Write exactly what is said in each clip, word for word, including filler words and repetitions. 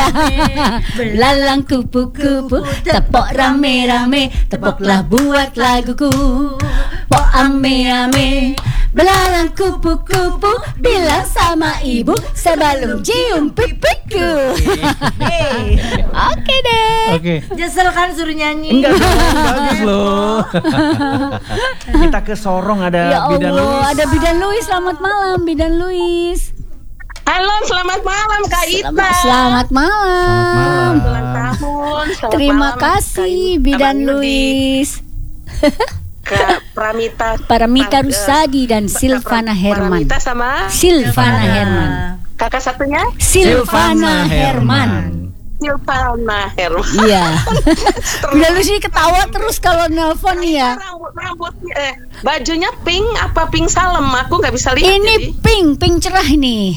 Iya. Belalang kupu-kupu, tepok rame-rame, tepoklah buat laguku. Pok ame-ame, belalang kupu-kupu, bilang sama ibu sebelum cium pipiku. Oke deh. Oke. Nyesel kan suruh nyanyi. Enggak dong, bagus loh. Kita ke Sorong ada Ya Bidan Allah, Luis. ada Bidan Luis. Selamat malam Bidan Luis. Halo, selamat malam Kak Ita. Selamat, selamat malam. Selamat Ulang tahun. Selamat Terima malam, kasih Kak Ita, Bidan Bang Yudi, Luis. Kak Pramita, Paramita Kak- Rusadi dan Kak Silvana Herman. Paramita sama Silvana Herman. kakak satunya Silvana Herman. Silvana Herman. Iya. Bidan Luis ini ketawa terus kalau nelpon nih ya. Rambut rambutnya eh bajunya pink apa pink salem? Aku nggak bisa lihat. Ini jadi. pink, pink cerah nih.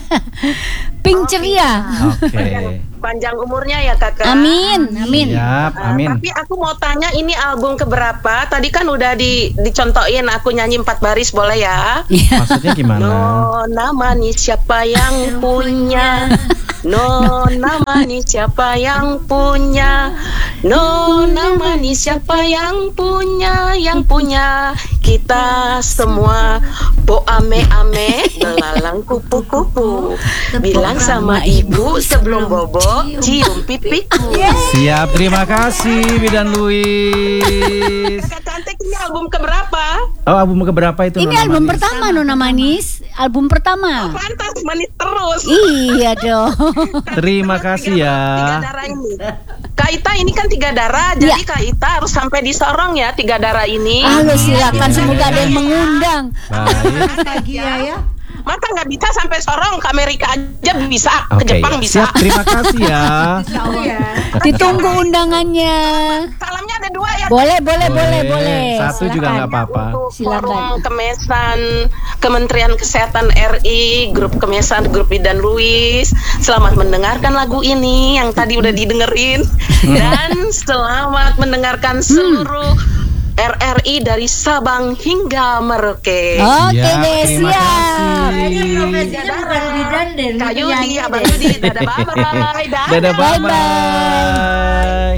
Pink ceria. Oke. Panjang umurnya ya kakak. Amin, amin. Siap, Uh, amin. Tapi aku mau tanya ini album keberapa? Tadi kan udah di dicontohin aku nyanyi empat baris boleh ya? Maksudnya gimana? Nona manis siapa yang punya? Nona manis siapa yang punya? Nona manis siapa yang punya? Yang punya kita semua. Bo ame ame belalang kupu-kupu. Bilang sama ibu sebelum bobo cium pipiku. Siap, terima kasih Bidan Luis. Kakak cantik ini album keberapa? Oh, album keberapa itu? Ini Nona album Manis? pertama Nona Manis, album pertama. Pantas manis terus. Iya dong. Terima kasih Tiga ya. darah ini. Kak Ita ini kan tiga darah, jadi Ya. Kak Ita harus sampai di Sorong ya tiga darah ini. Halo, silakan semoga ada yang mengundang. Baik. Nostalgia ya. Masa nggak bisa sampai Sorong, ke Amerika aja bisa, Oke, ke Jepang bisa. siap, terima kasih ya. Tahu ya. Ditunggu undangannya. Salamnya ada dua ya. Boleh, boleh, boleh, boleh. Satu juga nggak apa-apa. Untuk Silakan. Forum Kemesan, Kementerian Kesehatan R I, Grup Kemesan, Grup Bidan Luis. Selamat mendengarkan lagu ini yang tadi udah didengerin. Dan selamat mendengarkan seluruh R R I dari Sabang hingga Merauke. Oke Siap, deh, terima siap. kasih. Ini profesinya bukan bidan deh. Kak Yudi, penyanyi Abang deh. Yudi, dadah bye-bye. Dadah, bye-bye.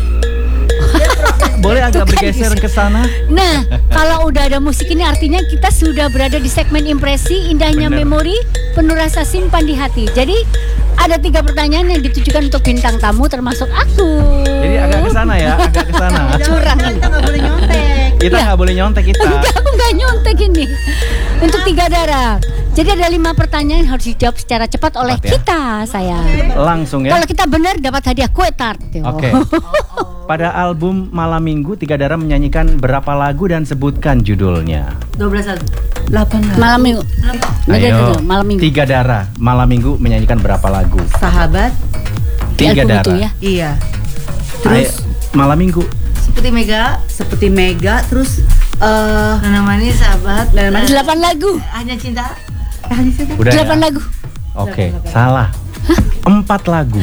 Boleh agak bergeser ke sana? Nah, kalau udah ada musik ini artinya kita sudah berada di segmen impresi indahnya Bener. memori penuh rasa simpan di hati. Jadi ada tiga pertanyaan yang ditujukan untuk bintang tamu termasuk aku. Jadi agak ke sana ya, agak ke sana. Curang ini. Kita nggak boleh nyontek. Kita nggak boleh nyontek kita. Enggak, aku nggak nyontek ini. Untuk tiga darah. Jadi ada lima pertanyaan yang harus dijawab secara cepat oleh Cepat ya. kita, sayang. Langsung ya. Kalau kita benar dapat hadiah kue tart. Oke. Pada album Malam Minggu, Tiga Darah menyanyikan berapa lagu dan sebutkan judulnya. dua belas lagu. delapan lagu. Malam minggu. Udah, udah, udah, malam minggu. Tiga Darah, Malam Minggu menyanyikan berapa lagu? Sahabat. Di Tiga album Darah. itu ya. Iya. Terus Malam Minggu. Seperti Mega, seperti Mega, terus eh Nona Manis, sahabat, Nona Manis, Delapan lagu. hanya cinta. Eh, hanya cinta. Udah ya? Delapan lagu. Oke, salah. Empat lagu.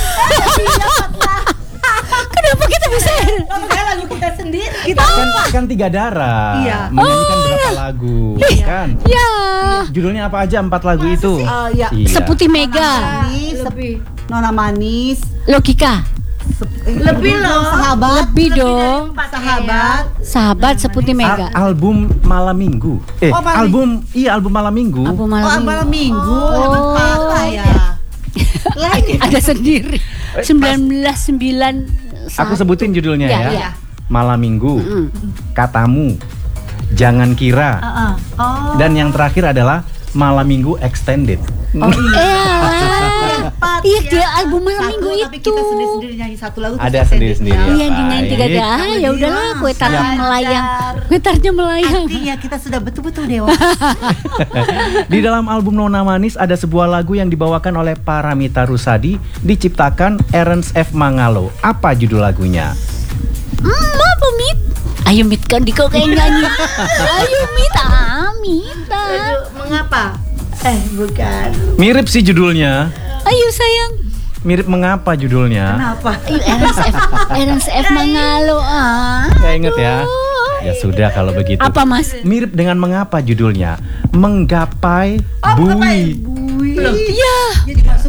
Kenapa kita bisa? Makanya lagu kita sendiri. Kita kan, kan Tiga Darah. Iya. Menyanyikan berapa lagu? Kan? Ya. Judulnya apa aja empat lagu itu? Eh, ya. Iya. Seputi Mega. Manis, lebih. Nona Manis. Logika. Lebih loh. Sahabat. Lebih dong. Sahabat. Sahabat Seputi Mega. Al- album Malam Minggu. Eh, Oh, Malam album iya album Malam Minggu. Album Oh, malam malam minggu. minggu. Oh. Apa ya? Lagi. Ada sendiri. sembilan belas sembilan. Aku sebutin judulnya Iya, ya. iya. Malam Minggu. Mm. Katamu. Jangan Kira. Heeh. Oh. Dan yang terakhir adalah Malam Minggu Extended. Oh Eh, Empat, iya ya. dia album malam Satu, minggu tapi itu. kita sendiri-sendiri nyanyi satu lagu. Ada terus sendiri-sendiri. sendiri. Iya, dengan tiga Baik. darah. Ya udahlah, kue tartnya Siap. melayang. Kue tartnya melayang. Artinya kita sudah betul-betul dewasa. Di dalam album Nona Manis ada sebuah lagu yang dibawakan oleh Paramita Rusadi, diciptakan Ernst F. Mangalo. Apa judul lagunya? Hmm, apa Mit? Ayo Mit, kan dikau kayak nyanyi. Ayo Mit, ah Mit. ah. Aduh, mengapa? Eh, bukan. Mirip sih judulnya. Ayo sayang. Mirip mengapa judulnya? Kenapa? Ayo Ernst F. Ernst F. Mangalo. Ah. Gak inget ya? Aduh. Ya sudah kalau begitu. Apa Mas? Mirip dengan mengapa judulnya? Menggapai Oh, bui. Bui. Iya. Jadi masuk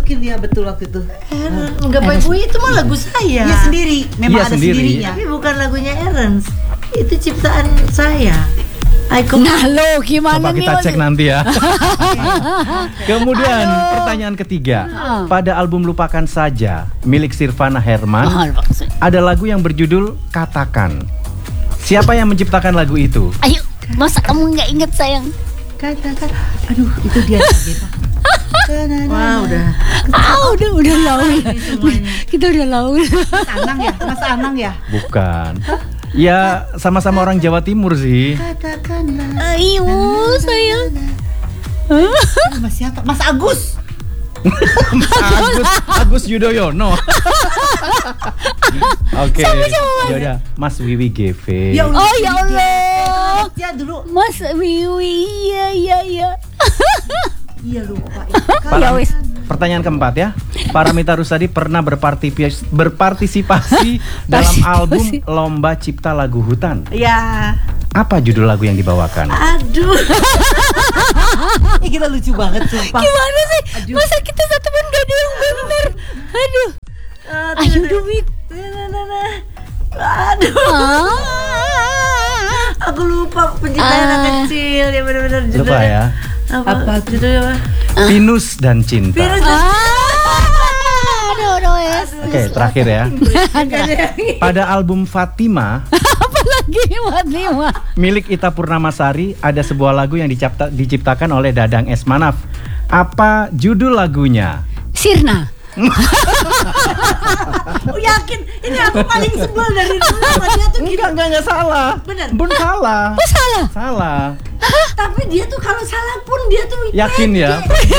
masukin dia betul waktu itu. Aaron, Menggapai Bui itu mah lagu saya. Iya sendiri, memang Iya, ada sendiri. sendirinya. Tapi bukan lagunya Aaron. Itu ciptaan saya. Icon. Nah lo gimana Coba nih? kita Mas? cek nanti ya. Kemudian pertanyaan ketiga, Ah. pada album Lupakan Saja milik Sirvana Herman Ah, maksud- ada lagu yang berjudul Katakan. Siapa yang menciptakan lagu itu? Ayo, masa kamu nggak inget sayang? Katakan, aduh itu dia gitu. Wah, udah. Ah, udah udah laul. semuanya. Kita udah laul. Mas Anang ya, Mas Anang ya. Bukan. Ya sama-sama orang Jawa Timur sih. Katakanlah. Ayo sayang. Aduh, Mas siapa? Mas Agus. Agus Agus Yudhoyono. Oke. Yaudah, Mas Wiwi G V. Ya Allah. Oh ya Allah. Ya dulu. Mas Wiwi, iya iya iya. Iya lupa. Ya wis. Pertanyaan keempat ya. Paramita Rusady pernah berpartipis- berpartisipasi dalam album Lomba Cipta Lagu Hutan. Ya. Apa judul lagu yang dibawakan? Aduh. Ih, kita lucu banget sumpah. Gimana sih? Aduh. Masa kita satu pun gak ada yang bener? Aduh. Ayo Dwi. Aduh. Ah. Aku lupa penciptaan anak Ah. kecil ya benar-benar judulnya. Lupa ya. Apa, Apa? judulnya apa? Pinus dan Cinta. Virus. Ah. Aduh, aduh, es. Oke, terakhir ya. Pada album Fatima Apa lagi Fatima? milik Ita Purnamasari ada sebuah lagu yang dicipta- diciptakan oleh Dadang S. Manaf. Apa judul lagunya? Sirna. Oh, yakin ini aku paling sebel dari dulu sama dia tuh gitu. Enggak, enggak, enggak salah. Bener. Bun salah. Oh salah. Salah. Tapi dia tuh kalau salah pun dia tuh Yakin ya?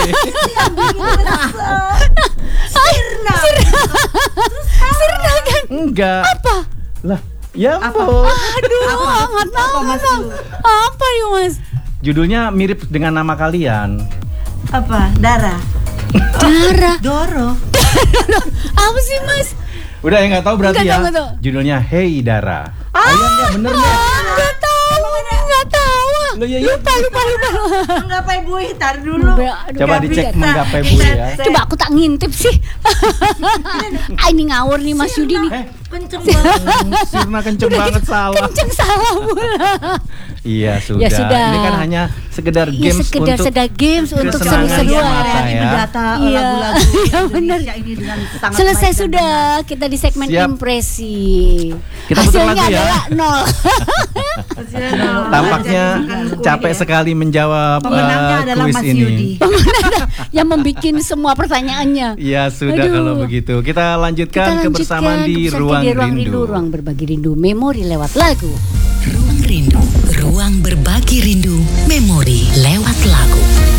Sirna. Sirna kan? Enggak. Apa? Lah, ya Apa? ampun. Aduh, nggak tahu Apa, Mas? Bang. Apa ya Mas? Judulnya mirip dengan nama kalian. Apa? Dara. Darah. Doro. Apa sih Mas? Udah ya nggak tahu berarti Nggak ya. tahu, nggak tahu. Judulnya Hey Dara. Ah, iya nggak bener nggak? Nggak tahu, nggak tahu. Loh, ya, ya. Lupa, lupa, lupa. Menggapai Bui, tar dulu. Aduh, Coba Gabi, dicek nggak Menggapai tahu. Bui ya. Coba aku tak ngintip sih. Ah, ini ngawur nih Mas Yudi nih. Eh, Kenceng banget. Sirna kenceng banget salah. Kenceng salah pula. Iya sudah. Ya sudah. Ini kan hanya sekedar Iya, games sekedar untuk sekedar games untuk kesenangan seru-seruan. semata ya. Mendata Iya. lagu-lagu Iya, bener. Indonesia ini dengan sangat Selesai baik dan sudah benar. kita di segmen Siap. impresi. Kita putar Hasilnya lagu ya. adalah nol. Tampaknya capek sekali menjawab Pemenangnya eh, adalah kuis Mas ini. Yudi. Yang membuat semua pertanyaannya. Ya sudah Aduh. kalau begitu. Kita lanjutkan Kita kebersamaan lanjutkan di kebersamaan Ruang di Ruang Rindu. Ruang berbagi rindu memori lewat lagu. Ruang Rindu, ruang berbagi rindu, memori lewat